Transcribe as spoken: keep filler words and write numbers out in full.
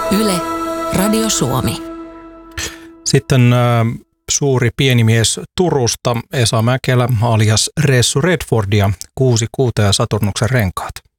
Yle, Radio Suomi. Sitten äh, suuri pieni mies Turusta, Esa Mäkelä alias Ressu Redfordia, kuusi kuuta ja Saturnuksen renkaat.